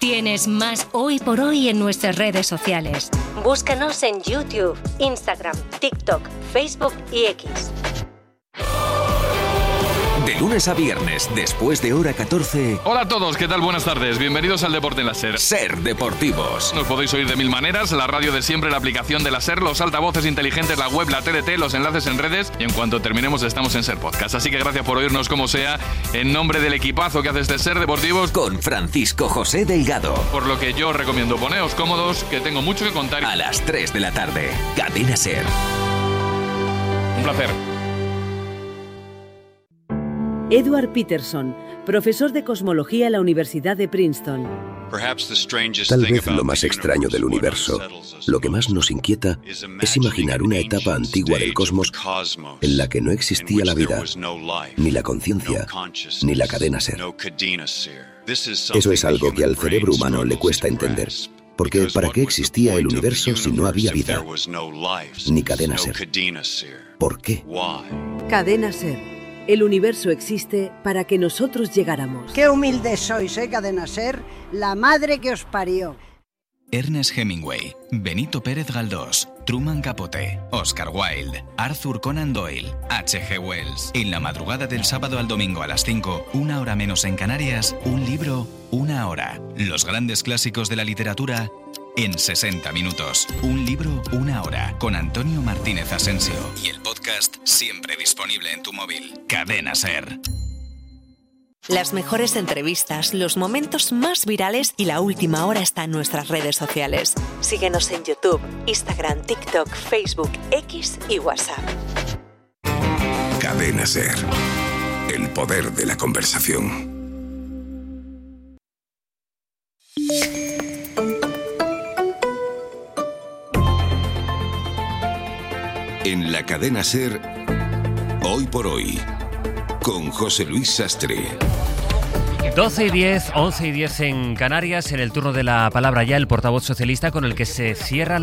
Tienes más Hoy por Hoy en nuestras redes sociales. Búscanos en YouTube, Instagram, TikTok, Facebook y X. De lunes a viernes, después de hora 14... Hola a todos, ¿qué tal? Buenas tardes. Bienvenidos al Deporte en la SER. SER Deportivos. Nos podéis oír de mil maneras, la radio de siempre, la aplicación de la SER, los altavoces inteligentes, la web, la TDT, los enlaces en redes y en cuanto terminemos estamos en SER Podcast. Así que gracias por oírnos como sea, en nombre del equipazo que hace este SER Deportivos. Con Francisco José Delgado. Por lo que yo os recomiendo, poneos cómodos, que tengo mucho que contar. A las 3 de la tarde, Cadena SER. Un placer. Edward Peterson, profesor de cosmología en la Universidad de Princeton. Tal vez lo más extraño del universo, lo que más nos inquieta, es imaginar una etapa antigua del cosmos en la que no existía la vida, ni la conciencia, ni la cadena SER. Eso es algo que al cerebro humano le cuesta entender. Porque ¿para qué existía el universo si no había vida? Ni cadena SER. ¿Por qué? Cadena SER. El universo existe para que nosotros llegáramos. Qué humildes sois, Cadena SER, la madre que os parió. Ernest Hemingway, Benito Pérez Galdós, Truman Capote, Oscar Wilde, Arthur Conan Doyle, H.G. Wells. En la madrugada del sábado al domingo a las 5, una hora menos en Canarias, un libro, una hora. Los grandes clásicos de la literatura en 60 minutos. Un libro, una hora. Con Antonio Martínez Asensio. Y el podcast siempre disponible en tu móvil. Cadena SER. Las mejores entrevistas, los momentos más virales y la última hora está en nuestras redes sociales. Síguenos en YouTube, Instagram, TikTok, Facebook, X y WhatsApp. Cadena SER. El poder de la conversación. En la cadena SER, Hoy por Hoy, con José Luis Sastre. 12 y 10, 11 y 10 en Canarias, en el turno de la palabra ya el portavoz socialista con el que se cierra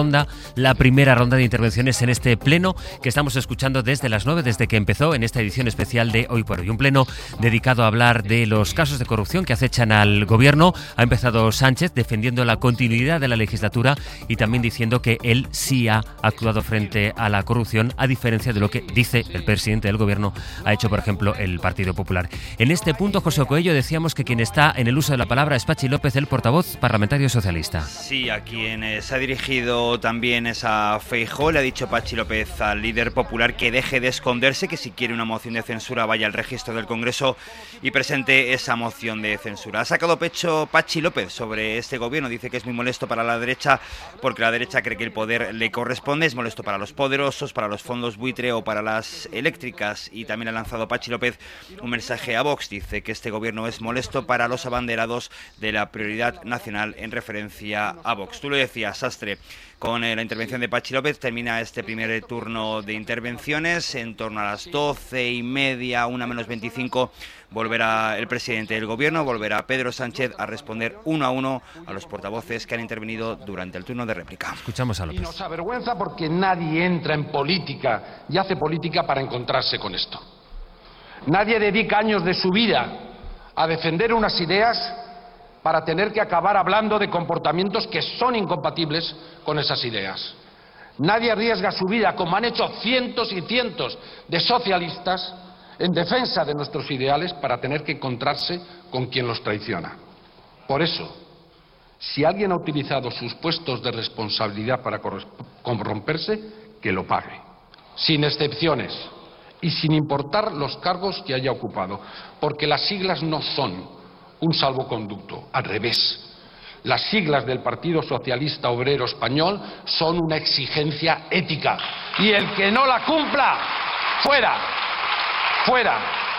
la primera ronda de intervenciones en este pleno que estamos escuchando desde las 9, desde que empezó en esta edición especial de Hoy por Hoy. Un pleno dedicado a hablar de los casos de corrupción que acechan al gobierno. Ha empezado Sánchez defendiendo la continuidad de la legislatura y también diciendo que él sí ha actuado frente a la corrupción, a diferencia de lo que dice el presidente del gobierno ha hecho, por ejemplo, el Partido Popular. En este punto, José Coello, decíamos que quien está en el uso de la palabra es Patxi López, el portavoz parlamentario socialista. Sí, a quien se ha dirigido también es a Feijóo. Le ha dicho Patxi López al líder popular que deje de esconderse, que si quiere una moción de censura vaya al registro del Congreso y presente esa moción de censura. Ha sacado pecho Patxi López sobre este gobierno. Dice que es muy molesto para la derecha porque la derecha cree que el poder le corresponde. Es molesto para los poderosos, para los fondos buitre o para las eléctricas. Y también ha lanzado Patxi López un mensaje a Vox. Dice que este gobierno es molesto para los abanderados de la prioridad nacional en referencia a Vox. Tú lo decías, Sastre, con la intervención de Patxi López termina este primer turno de intervenciones. En torno a las 12:30, 1:25, volverá el presidente del gobierno, volverá Pedro Sánchez a responder uno a uno a los portavoces que han intervenido durante el turno de réplica. Escuchamos a López. Y nos avergüenza porque nadie entra en política y hace política para encontrarse con esto. Nadie dedica años de su vida a defender unas ideas para tener que acabar hablando de comportamientos que son incompatibles con esas ideas. Nadie arriesga su vida, como han hecho cientos y cientos de socialistas, en defensa de nuestros ideales para tener que encontrarse con quien los traiciona. Por eso, si alguien ha utilizado sus puestos de responsabilidad para corromperse, que lo pague, sin excepciones y sin importar los cargos que haya ocupado, porque las siglas no son un salvoconducto, al revés. Las siglas del Partido Socialista Obrero Español son una exigencia ética, y el que no la cumpla, fuera, fuera.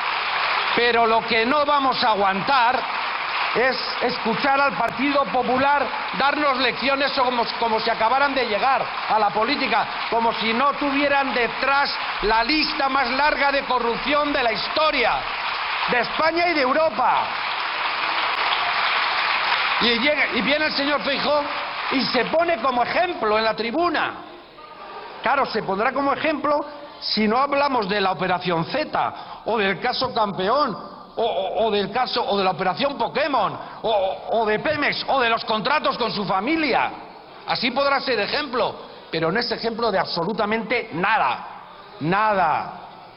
Pero lo que no vamos a aguantar es escuchar al Partido Popular darnos lecciones como si acabaran de llegar a la política, como si no tuvieran detrás la lista más larga de corrupción de la historia de España y de Europa. Y viene el señor Feijóo y se pone como ejemplo en la tribuna. Claro, se pondrá como ejemplo si no hablamos de la Operación Z o del caso Campeón o del caso, o de la operación Pokémon, o de Pemex, o de los contratos con su familia. Así podrá ser ejemplo, pero no es ejemplo de absolutamente nada.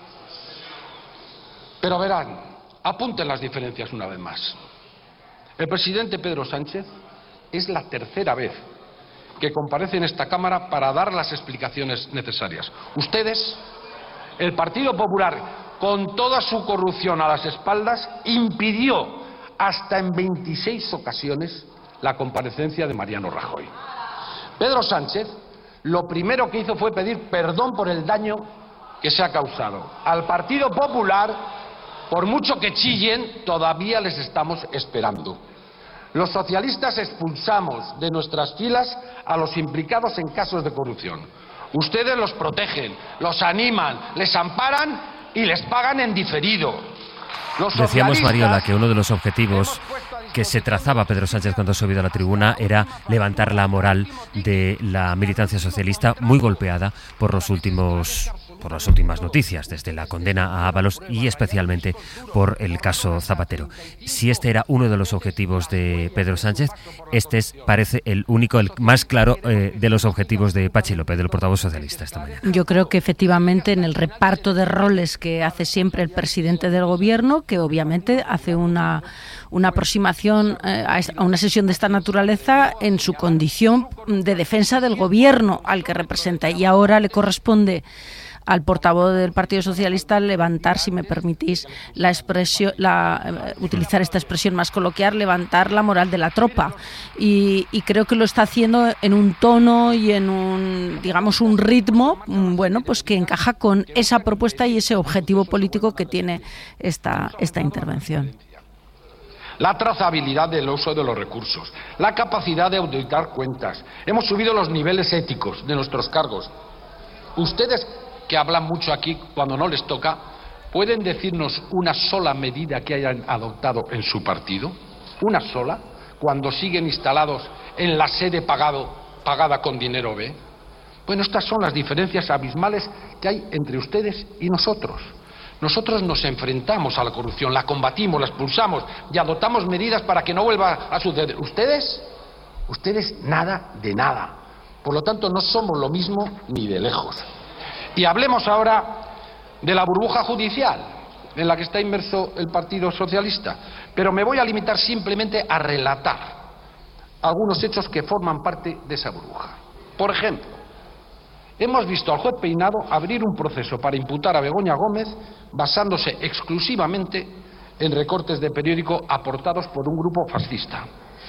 Pero verán, apunten las diferencias una vez más. El presidente Pedro Sánchez es la tercera vez que comparece en esta Cámara para dar las explicaciones necesarias. Ustedes, el Partido Popular, con toda su corrupción a las espaldas, impidió hasta en 26 ocasiones la comparecencia de Mariano Rajoy. Pedro Sánchez lo primero que hizo fue pedir perdón por el daño que se ha causado. Al Partido Popular, por mucho que chillen, todavía les estamos esperando. Los socialistas expulsamos de nuestras filas a los implicados en casos de corrupción. Ustedes los protegen, los animan, les amparan y les pagan en diferido. Decíamos, Mariola, que uno de los objetivos que se trazaba Pedro Sánchez cuando ha subido a la tribuna era levantar la moral de la militancia socialista, muy golpeada por las últimas noticias, desde la condena a Ábalos y especialmente por el caso Zapatero. Si este era uno de los objetivos de Pedro Sánchez, este parece el único, el más claro de los objetivos de Patxi López, del portavoz socialista, esta mañana. Yo creo que efectivamente en el reparto de roles que hace siempre el presidente del gobierno, que obviamente hace una aproximación a una sesión de esta naturaleza en su condición de defensa del gobierno al que representa, y ahora le corresponde al portavoz del Partido Socialista levantar, si me permitís la expresión, utilizar esta expresión más coloquial, levantar la moral de la tropa, y creo que lo está haciendo en un tono y en un ritmo, bueno, pues que encaja con esa propuesta y ese objetivo político que tiene esta intervención. La trazabilidad del uso de los recursos, la capacidad de auditar cuentas. Hemos subido los niveles éticos de nuestros cargos. Ustedes, que hablan mucho aquí cuando no les toca, ¿pueden decirnos una sola medida que hayan adoptado en su partido? ¿Una sola? Cuando siguen instalados en la sede pagada con dinero B. Bueno, estas son las diferencias abismales que hay entre ustedes y nosotros. Nosotros nos enfrentamos a la corrupción, la combatimos, la expulsamos y adoptamos medidas para que no vuelva a suceder. Ustedes nada de nada. Por lo tanto, no somos lo mismo ni de lejos. Y hablemos ahora de la burbuja judicial en la que está inmerso el Partido Socialista. Pero me voy a limitar simplemente a relatar algunos hechos que forman parte de esa burbuja. Por ejemplo, hemos visto al juez Peinado abrir un proceso para imputar a Begoña Gómez basándose exclusivamente en recortes de periódico aportados por un grupo fascista,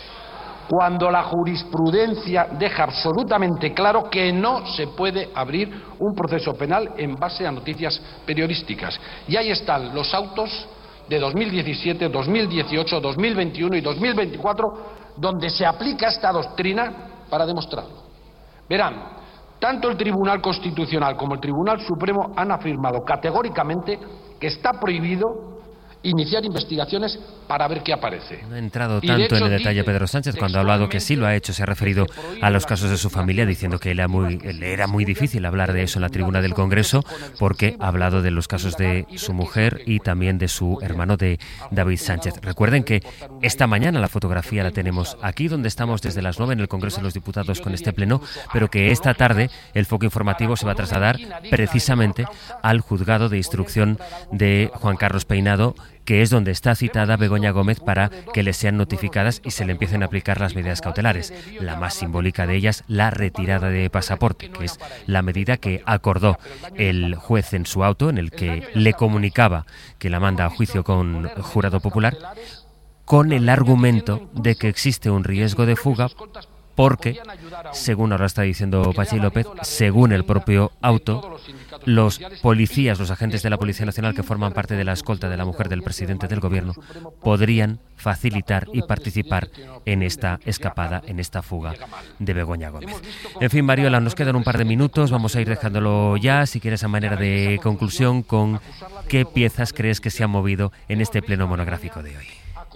cuando la jurisprudencia deja absolutamente claro que no se puede abrir un proceso penal en base a noticias periodísticas. Y ahí están los autos de 2017, 2018, 2021 y 2024, donde se aplica esta doctrina para demostrarlo. Verán, tanto el Tribunal Constitucional como el Tribunal Supremo han afirmado categóricamente que está prohibido iniciar investigaciones para ver qué aparece. No ha entrado tanto en el detalle Pedro Sánchez cuando ha hablado, que sí lo ha hecho, se ha referido a los casos de su familia, diciendo que le era muy difícil hablar de eso en la tribuna del Congreso, porque ha hablado de los casos de su mujer y también de su hermano, de David Sánchez. Recuerden que esta mañana la fotografía la tenemos aquí, donde estamos desde las 9 en el Congreso de los Diputados con este pleno, pero que esta tarde el foco informativo se va a trasladar precisamente al juzgado de instrucción de Juan Carlos Peinado, que es donde está citada Begoña Gómez para que le sean notificadas y se le empiecen a aplicar las medidas cautelares. La más simbólica de ellas, la retirada de pasaporte, que es la medida que acordó el juez en su auto, en el que le comunicaba que la manda a juicio con jurado popular, con el argumento de que existe un riesgo de fuga, porque, según ahora está diciendo Patxi López, según el propio auto, los policías, los agentes de la Policía Nacional que forman parte de la escolta de la mujer del presidente del gobierno, podrían facilitar y participar en esta escapada, en esta fuga de Begoña Gómez. En fin, Mariola, nos quedan un par de minutos, vamos a ir dejándolo ya, si quieres a manera de conclusión, con qué piezas crees que se han movido en este pleno monográfico de hoy.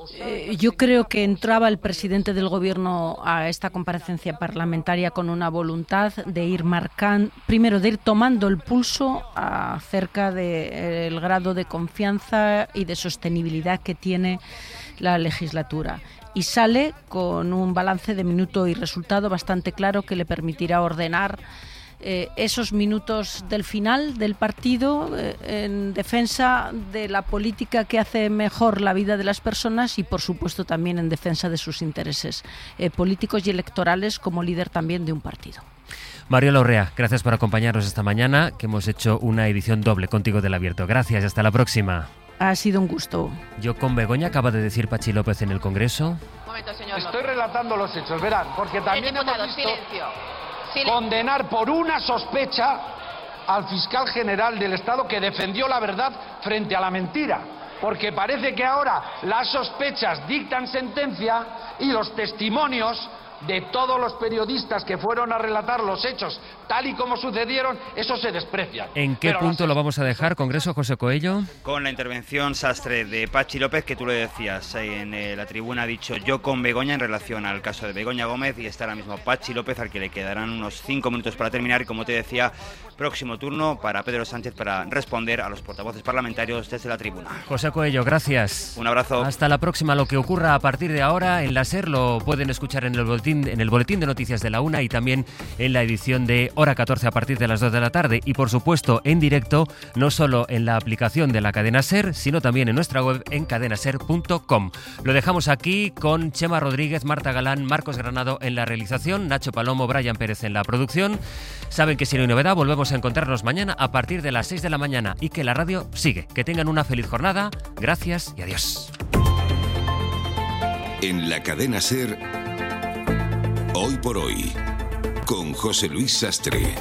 Yo creo que entraba el presidente del Gobierno a esta comparecencia parlamentaria con una voluntad de ir marcando, primero de ir tomando el pulso acerca del grado de confianza y de sostenibilidad que tiene la legislatura. Y sale con un balance de minuto y resultado bastante claro que le permitirá ordenar esos minutos del final del partido en defensa de la política que hace mejor la vida de las personas y, por supuesto, también en defensa de sus intereses políticos y electorales como líder también de un partido. Mariola Urrea, gracias por acompañarnos esta mañana, que hemos hecho una edición doble contigo del Abierto. Gracias, hasta la próxima. Ha sido un gusto. Yo con Begoña, acaba de decir Pachi López en el Congreso. Momento, señor. Estoy relatando los hechos, verán, porque también hemos visto silencio. Condenar por una sospecha al fiscal general del Estado que defendió la verdad frente a la mentira. Porque parece que ahora las sospechas dictan sentencia y los testimonios de todos los periodistas que fueron a relatar los hechos tal y como sucedieron, eso se desprecia. ¿En qué punto lo vamos a dejar, Congreso, José Coello? Con la intervención sastre de Pachi López, que tú lo decías, en la tribuna ha dicho yo con Begoña en relación al caso de Begoña Gómez, y está ahora mismo Pachi López, al que le quedarán unos 5 minutos para terminar, y como te decía, próximo turno para Pedro Sánchez para responder a los portavoces parlamentarios desde la tribuna. José Coello, gracias. Un abrazo. Hasta la próxima. Lo que ocurra a partir de ahora en la SER lo pueden escuchar en el boletín de noticias de la 1 y también en la edición de Hora 14 a partir de las 2 de la tarde y, por supuesto, en directo, no solo en la aplicación de la cadena SER, sino también en nuestra web en cadenaser.com. Lo dejamos aquí con Chema Rodríguez, Marta Galán, Marcos Granado en la realización, Nacho Palomo, Brian Pérez en la producción. Saben que si no hay novedad, volvemos a encontrarnos mañana a partir de las 6 de la mañana y que la radio sigue. Que tengan una feliz jornada. Gracias y adiós. En la cadena SER, Hoy por Hoy, con José Luis Sastre.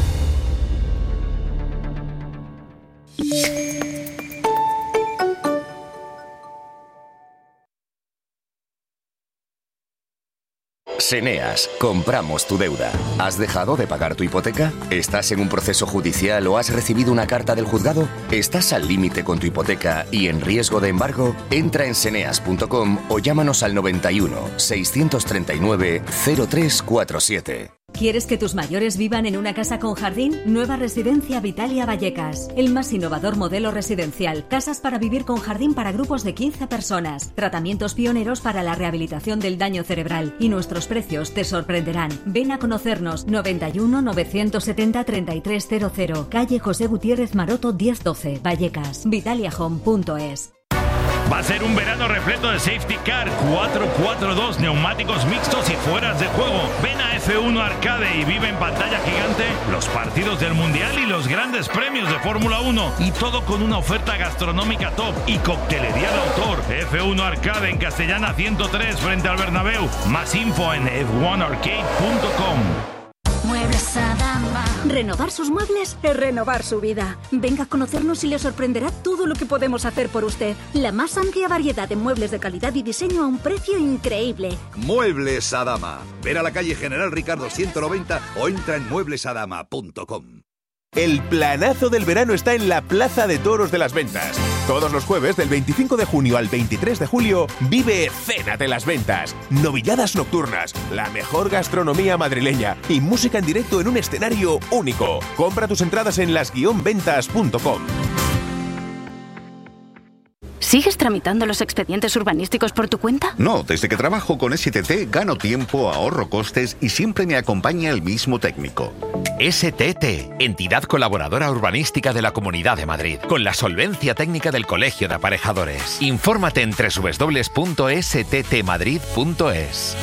Seneas, compramos tu deuda. ¿Has dejado de pagar tu hipoteca? ¿Estás en un proceso judicial o has recibido una carta del juzgado? ¿Estás al límite con tu hipoteca y en riesgo de embargo? Entra en seneas.com o llámanos al 91 639 0347. ¿Quieres que tus mayores vivan en una casa con jardín? Nueva Residencia Vitalia Vallecas. El más innovador modelo residencial. Casas para vivir con jardín para grupos de 15 personas. Tratamientos pioneros para la rehabilitación del daño cerebral. Y nuestros precios te sorprenderán. Ven a conocernos. 91 970 3300. Calle José Gutiérrez Maroto 1012. Vallecas. vitaliahome.es. Va a ser un verano repleto de safety car, 442, neumáticos mixtos y fueras de juego. Ven a F1 Arcade y vive en pantalla gigante los partidos del Mundial y los grandes premios de Fórmula 1. Y todo con una oferta gastronómica top y coctelería de autor. F1 Arcade en Castellana 103 frente al Bernabéu. Más info en f1arcade.com. Muebles Adama. Renovar sus muebles es renovar su vida. Venga a conocernos y le sorprenderá todo lo que podemos hacer por usted. La más amplia variedad de muebles de calidad y diseño a un precio increíble. Muebles Adama. Ven a la calle General Ricardo 190 o entra en mueblesadama.com. El planazo del verano está en la Plaza de Toros de las Ventas. Todos los jueves, del 25 de junio al 23 de julio, vive Cena de las Ventas. Novilladas nocturnas, la mejor gastronomía madrileña y música en directo en un escenario único. Compra tus entradas en las-ventas.com. ¿Sigues tramitando los expedientes urbanísticos por tu cuenta? No, desde que trabajo con STT gano tiempo, ahorro costes y siempre me acompaña el mismo técnico. STT, entidad colaboradora urbanística de la Comunidad de Madrid, con la solvencia técnica del Colegio de Aparejadores. Infórmate en www.sttmadrid.es.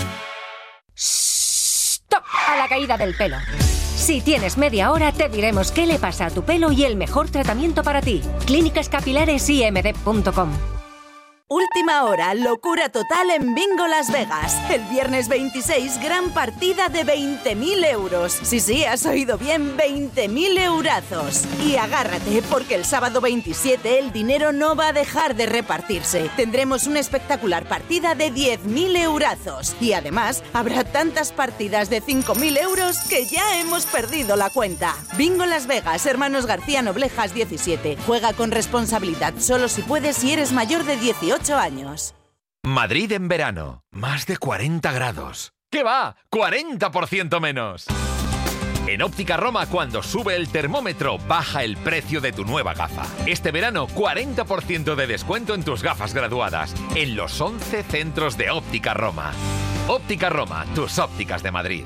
¡Stop! A la caída del pelo. Si tienes media hora, te diremos qué le pasa a tu pelo y el mejor tratamiento para ti. clínicascapilaresimd.com. Última hora, locura total en Bingo Las Vegas. El viernes 26, gran partida de 20.000 euros. Sí, has oído bien, 20.000 eurazos. Y agárrate, porque el sábado 27 el dinero no va a dejar de repartirse. Tendremos una espectacular partida de 10.000 eurazos. Y además, habrá tantas partidas de 5.000 euros que ya hemos perdido la cuenta. Bingo Las Vegas, Hermanos García Noblejas 17. Juega con responsabilidad, solo si puedes y eres mayor de 18 años. Madrid en verano, más de 40 grados. ¿Qué va? ¡40% menos! En Óptica Roma, cuando sube el termómetro, baja el precio de tu nueva gafa. Este verano, 40% de descuento en tus gafas graduadas, en los 11 centros de Óptica Roma. Óptica Roma, tus ópticas de Madrid.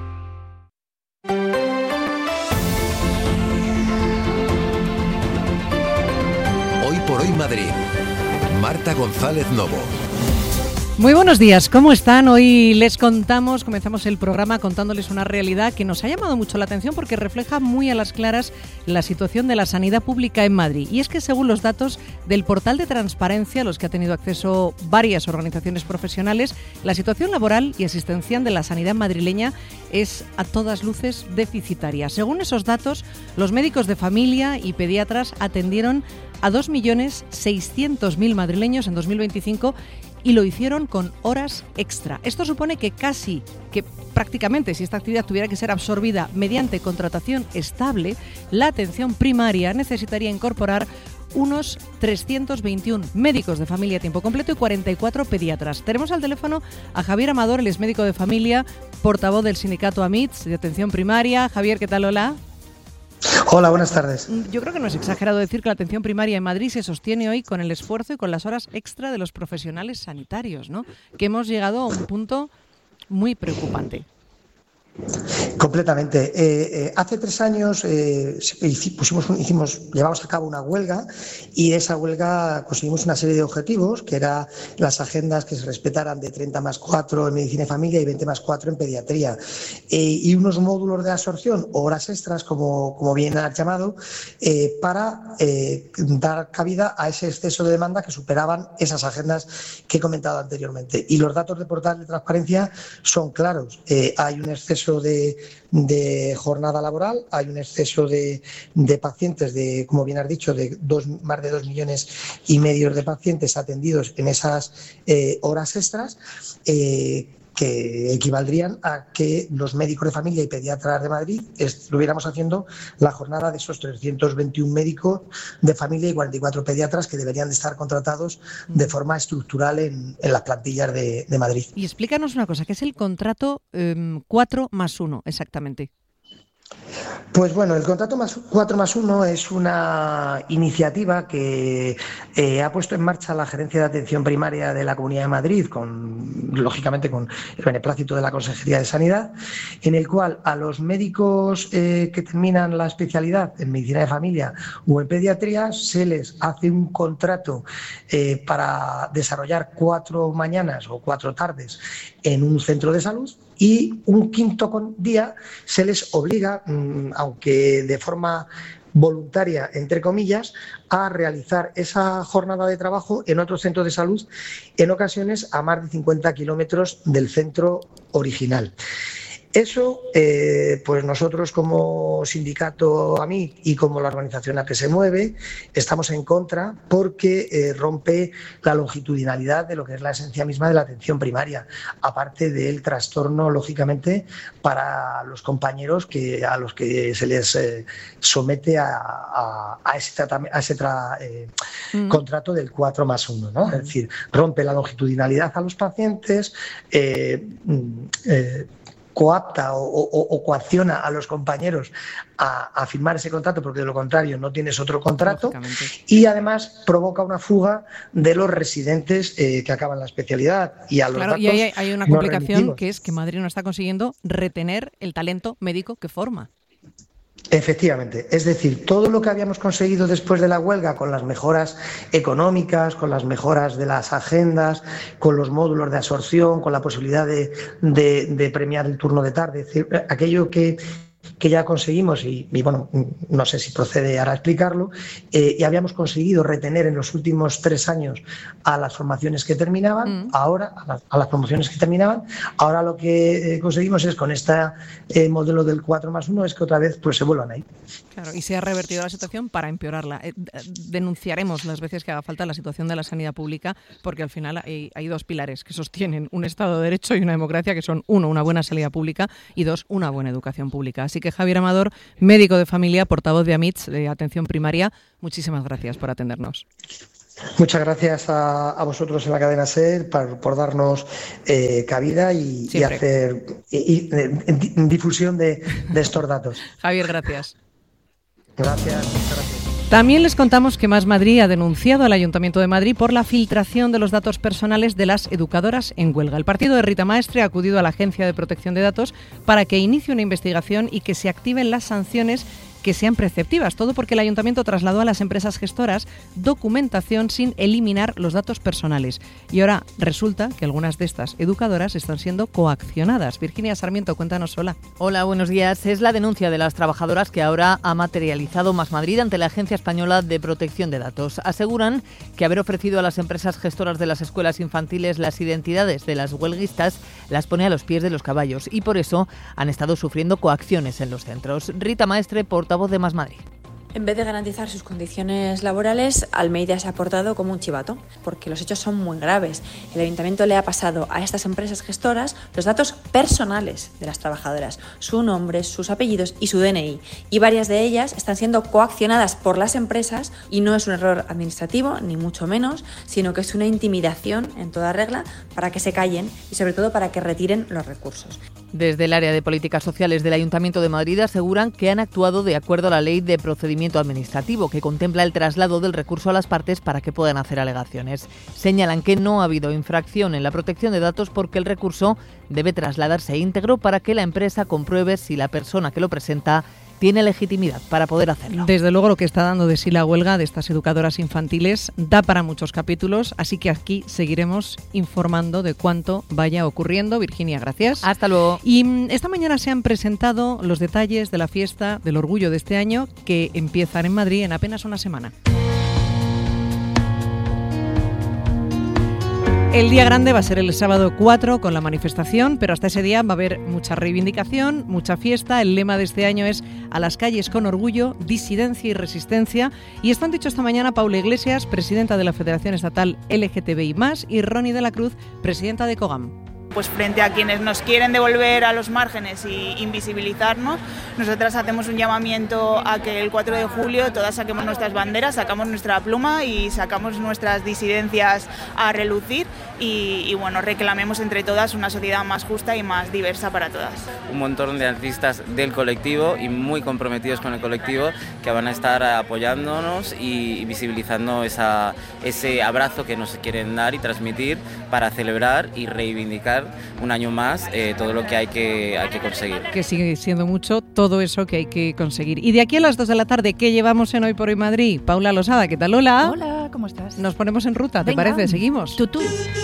Hoy por hoy Madrid. Marta González Novo. Muy buenos días, ¿cómo están? Hoy les comenzamos el programa contándoles una realidad que nos ha llamado mucho la atención porque refleja muy a las claras la situación de la sanidad pública en Madrid. Y es que según los datos del portal de transparencia a los que ha tenido acceso varias organizaciones profesionales, la situación laboral y asistencial de la sanidad madrileña es a todas luces deficitaria. Según esos datos, los médicos de familia y pediatras atendieron a 2.600.000 madrileños en 2025 y lo hicieron con horas extra. Esto supone que prácticamente, si esta actividad tuviera que ser absorbida mediante contratación estable, la atención primaria necesitaría incorporar unos 321 médicos de familia a tiempo completo y 44 pediatras. Tenemos al teléfono a Javier Amador, él es médico de familia, portavoz del sindicato AMITS de atención primaria. Javier, ¿qué tal? Hola. Hola, buenas tardes. Yo creo que no es exagerado decir que la atención primaria en Madrid se sostiene hoy con el esfuerzo y con las horas extra de los profesionales sanitarios, ¿no? Que hemos llegado a un punto muy preocupante. Completamente. Hace 3 años llevamos a cabo una huelga y de esa huelga conseguimos una serie de objetivos, que eran las agendas que se respetaran de 30+4 en medicina y familia y 20+4 en pediatría, y unos módulos de absorción o horas extras, como bien has llamado, para dar cabida a ese exceso de demanda que superaban esas agendas que he comentado anteriormente. Y los datos del portal de transparencia son claros. Hay un exceso de jornada laboral, hay un exceso de pacientes, como bien has dicho, de más de 2,5 millones de pacientes atendidos en esas horas extras, que equivaldrían a que los médicos de familia y pediatras de Madrid estuviéramos haciendo la jornada de esos 321 médicos de familia y 44 pediatras que deberían de estar contratados de forma estructural en las plantillas de Madrid. Y explícanos una cosa, ¿qué es el contrato 4+1 exactamente? Pues bueno, el contrato 4+1 es una iniciativa que ha puesto en marcha la Gerencia de Atención Primaria de la Comunidad de Madrid, lógicamente con el beneplácito de la Consejería de Sanidad, en el cual a los médicos que terminan la especialidad en medicina de familia o en pediatría se les hace un contrato para desarrollar 4 mañanas o 4 tardes en un centro de salud, y un quinto día se les obliga, aunque de forma voluntaria, entre comillas, a realizar esa jornada de trabajo en otro centro de salud, en ocasiones a más de 50 kilómetros del centro original. Eso, pues nosotros como sindicato AMIT y como la organización a que se mueve, estamos en contra porque rompe la longitudinalidad de lo que es la esencia misma de la atención primaria, aparte del trastorno, lógicamente, para los compañeros a los que se les somete a ese contrato del 4+1, ¿no? Es decir, rompe la longitudinalidad a los pacientes, coapta o coacciona a los compañeros a firmar ese contrato, porque de lo contrario no tienes otro contrato, y además provoca una fuga de los residentes que acaban la especialidad. Y a los datos y hay una complicación, que es que Madrid no está consiguiendo retener el talento médico que forma. Efectivamente, es decir, todo lo que habíamos conseguido después de la huelga, con las mejoras económicas, con las mejoras de las agendas, con los módulos de absorción, con la posibilidad de premiar el turno de tarde, es decir, aquello que ya conseguimos, y bueno, no sé si procede ahora explicarlo, y habíamos conseguido retener en los últimos 3 años a las formaciones que terminaban, ahora a las promociones que terminaban, ahora lo que conseguimos es con este modelo del 4+1 es que otra vez pues se vuelvan ahí. Claro, y se ha revertido la situación para empeorarla. Denunciaremos las veces que haga falta la situación de la sanidad pública, porque al final hay 2 pilares que sostienen un Estado de Derecho y una democracia, que son 1, una buena sanidad pública, y 2, una buena educación pública. Así que Javier Amador, médico de familia, portavoz de AMITS de Atención Primaria, muchísimas gracias por atendernos. Muchas gracias a vosotros en la cadena SER por darnos cabida y hacer difusión de estos datos. Javier, gracias. Gracias, muchas gracias. También les contamos que Más Madrid ha denunciado al Ayuntamiento de Madrid por la filtración de los datos personales de las educadoras en huelga. El partido de Rita Maestre ha acudido a la Agencia de Protección de Datos para que inicie una investigación y que se activen las sanciones que sean preceptivas, todo porque el Ayuntamiento trasladó a las empresas gestoras documentación sin eliminar los datos personales. Y ahora resulta que algunas de estas educadoras están siendo coaccionadas. Virginia Sarmiento, cuéntanos. Hola. Hola, buenos días. Es la denuncia de las trabajadoras que ahora ha materializado Más Madrid ante la Agencia Española de Protección de Datos. Aseguran que haber ofrecido a las empresas gestoras de las escuelas infantiles las identidades de las huelguistas las pone a los pies de los caballos y por eso han estado sufriendo coacciones en los centros. Rita Maestre, portavoz de Más Madrid. En vez de garantizar sus condiciones laborales, Almeida se ha portado como un chivato, porque los hechos son muy graves. El Ayuntamiento le ha pasado a estas empresas gestoras los datos personales de las trabajadoras, su nombre, sus apellidos y su DNI. Y varias de ellas están siendo coaccionadas por las empresas y no es un error administrativo, ni mucho menos, sino que es una intimidación en toda regla para que se callen y sobre todo para que retiren los recursos. Desde el área de políticas sociales del Ayuntamiento de Madrid aseguran que han actuado de acuerdo a la ley de procedimiento administrativo que contempla el traslado del recurso a las partes para que puedan hacer alegaciones. Señalan que no ha habido infracción en la protección de datos porque el recurso debe trasladarse íntegro para que la empresa compruebe si la persona que lo presenta tiene legitimidad para poder hacerlo. Desde luego lo que está dando de sí la huelga de estas educadoras infantiles da para muchos capítulos, así que aquí seguiremos informando de cuánto vaya ocurriendo. Virginia, gracias. Hasta luego. Y esta mañana se han presentado los detalles de la fiesta del orgullo de este año que empiezan en Madrid en apenas una semana. El día grande va a ser el sábado 4 con la manifestación, pero hasta ese día va a haber mucha reivindicación, mucha fiesta. El lema de este año es a las calles con orgullo, disidencia y resistencia. Y esto han dicho esta mañana Paula Iglesias, presidenta de la Federación Estatal LGTBI+, y Ronnie de la Cruz, presidenta de COGAM. Pues frente a quienes nos quieren devolver a los márgenes y invisibilizarnos, nosotras hacemos un llamamiento a que el 4 de julio todas saquemos nuestras banderas, sacamos nuestra pluma y sacamos nuestras disidencias a relucir y bueno, reclamemos entre todas una sociedad más justa y más diversa para todas. Un montón de artistas del colectivo y muy comprometidos con el colectivo que van a estar apoyándonos y visibilizando ese abrazo que nos quieren dar y transmitir para celebrar y reivindicar un año más todo lo que hay que conseguir. Que sigue siendo mucho todo eso que hay que conseguir. Y de aquí a las 2 de la tarde, ¿qué llevamos en Hoy por Hoy Madrid? Paula Losada, ¿qué tal? Hola. Hola, ¿cómo estás? Nos ponemos en ruta, ¿te parece? ¿Seguimos? Tutú.